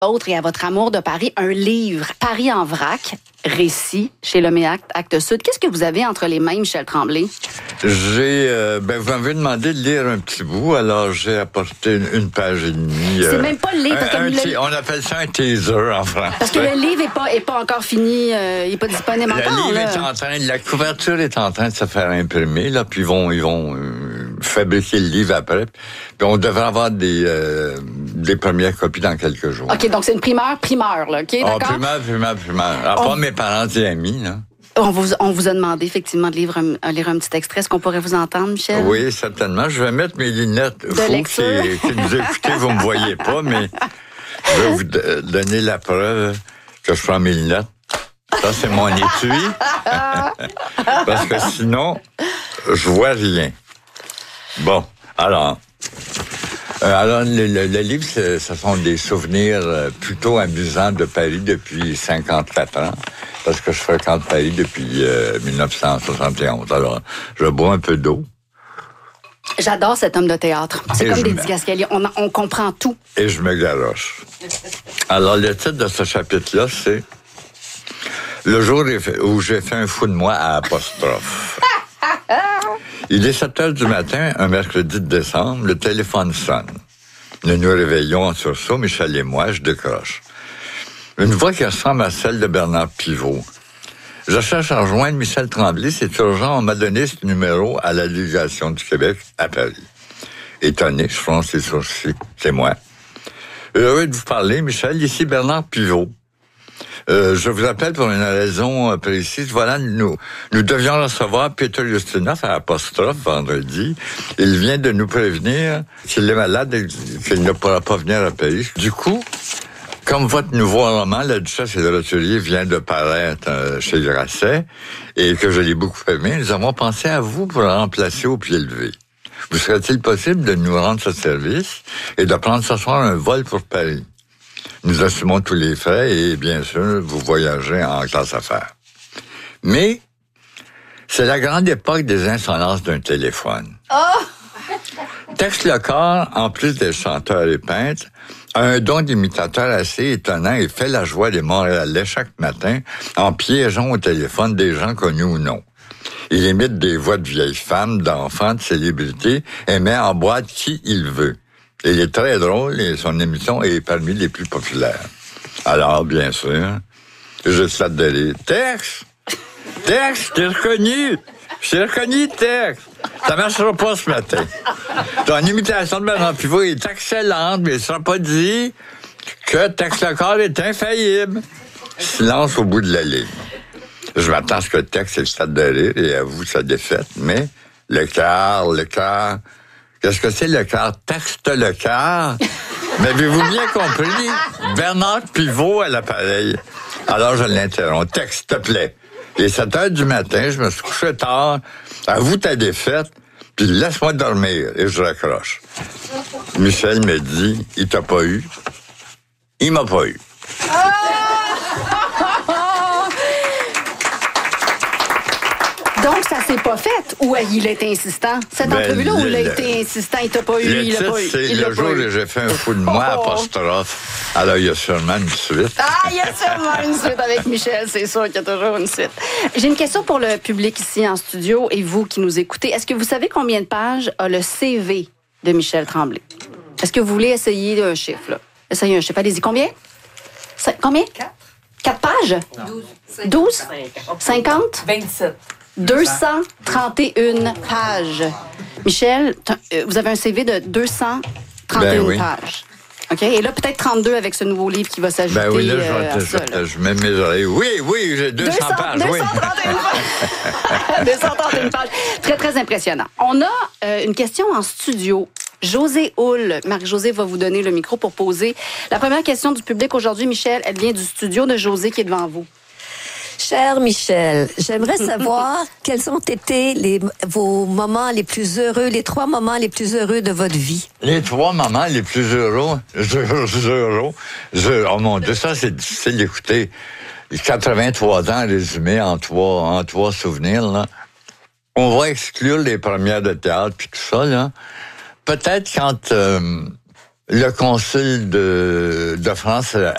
autres et à votre amour de Paris, un livre, Paris en vrac, récit chez Loméac, Actes Sud. Qu'est-ce que vous avez entre les mains, Michel Tremblay? Vous m'avez demandé de lire un petit bout, alors j'ai apporté une page et demie. C'est même pas le livre. On appelle ça un teaser en français. Parce que le livre est pas encore fini, il n'est pas disponible encore. Le livre la couverture est en train de se faire imprimer, là, puis ils vont fabriquer le livre après. Puis on devrait avoir des premières copies dans quelques jours. OK, donc c'est une primeur, là, OK, d'accord? Primeur. À part mes parents et amis, là. On vous a demandé effectivement de lire un petit extrait. Est-ce qu'on pourrait vous entendre, Michel? Oui, certainement. Je vais mettre mes lunettes. Vous qui nous écoutez, vous me voyez pas, mais je vais vous donner la preuve que je prends mes lunettes. Ça, c'est mon étui. Parce que sinon, je vois rien. Bon, alors le livre, ce sont des souvenirs plutôt amusants de Paris depuis 54 ans. Parce que je fréquente Paris depuis 1971. Alors, je bois un peu d'eau. J'adore cet homme de théâtre. C'est comme des didascaliers. On comprend tout. Et je me garoche. Alors, le titre de ce chapitre-là, c'est « Le jour où j'ai fait un fou de moi à apostrophe ». Il est 7 heures du matin, un mercredi de décembre, le téléphone sonne. Nous nous réveillons en sursaut, Michel et moi, je décroche. Une voix qui ressemble à celle de Bernard Pivot. Je cherche à rejoindre Michel Tremblay, c'est urgent, on m'a donné ce numéro à la délégation du Québec à Paris. Étonné, je fronce les sourcils, c'est moi. Heureux de vous parler, Michel, ici Bernard Pivot. Je vous appelle pour une raison précise. Voilà, nous devions recevoir Peter Ustinov à apostrophe vendredi. Il vient de nous prévenir qu'il est malade et qu'il ne pourra pas venir à Paris. Du coup, comme votre nouveau roman, La Duchesse et le Roturier, vient de paraître chez Grasset et que je l'ai beaucoup aimé, nous avons pensé à vous pour le remplacer au pied levé. Vous serait-il possible de nous rendre ce service et de prendre ce soir un vol pour Paris? Nous assumons tous les frais et, bien sûr, vous voyagez en classe affaires. Mais c'est la grande époque des insolences d'un téléphone. Oh! Tex Lecor, en plus des chanteurs et peintres, a un don d'imitateur assez étonnant et fait la joie des Montréalais chaque matin en piégeant au téléphone des gens connus ou non. Il imite des voix de vieilles femmes, d'enfants, de célébrités et met en boîte qui il veut. Il est très drôle et son émission est parmi les plus populaires. Alors, bien sûr, je saute de rire. Tex, je t'ai reconnu. Tex. Ça marchera pas ce matin. Ton imitation de Bernard Pivot est excellente, mais il ne sera pas dit que Tex Lecor est infaillible. Silence au bout de la ligne. Je m'attends à ce que Tex ait le stade de rire et avoue sa défaite, mais Lecor... Qu'est-ce que c'est Lecor? Texte Lecor? M'avez-vous bien compris? Bernard Pivot à l'appareil. Alors je l'interromps. Tex, s'il te plaît. Il est 7 heures du matin, je me suis couché tard. Avoue ta défaite, puis laisse-moi dormir. Et je raccroche. Michel me dit, il t'a pas eu. Il m'a pas eu. Donc, ça s'est pas fait, ou il a été insistant? Cette entrevue-là, où il a été insistant, il t'a pas eu, il l'a pas eu. C'est le jour où j'ai fait un fou de moi, apostrophe. Alors, il y a sûrement une suite. Il y a sûrement une suite avec Michel, c'est sûr qu'il y a toujours une suite. J'ai une question pour le public ici en studio et vous qui nous écoutez. Est-ce que vous savez combien de pages a le CV de Michel Tremblay? Est-ce que vous voulez essayer un chiffre, là? Essayez un chiffre. Allez-y, combien? Combien? 4 pages? 12? 50? 27. 231 pages. Michel, vous avez un CV de 231 pages. OK? Et là, peut-être 32 avec ce nouveau livre qui va s'ajouter à ça. Je mets mes oreilles. Oui, j'ai 200 pages. 231 pages. Très, très impressionnant. On a une question en studio. José Houle. Marc-José va vous donner le micro pour poser la première question du public aujourd'hui. Michel, elle vient du studio de José qui est devant vous. Cher Michel, j'aimerais savoir quels ont été vos moments les plus heureux, les 3 moments les plus heureux de votre vie. Les 3 moments les plus heureux. Oh mon Dieu, ça c'est difficile d'écouter. 83 ans résumés en trois souvenirs, là. On va exclure les premières de théâtre puis tout ça, là. Peut-être quand le consul de France